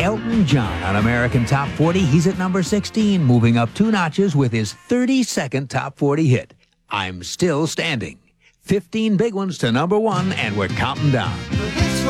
Elton John on American Top 40. He's at number 16, moving up 2 notches with his 32nd Top 40 hit, I'm Still Standing. 15 big ones to number 1, and we're counting down.